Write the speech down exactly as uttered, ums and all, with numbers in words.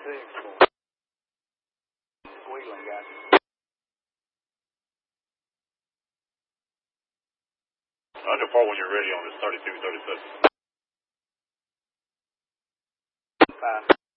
six. Squiggling, guys. Under four when you're ready on this thirty-two thirty-six. Five.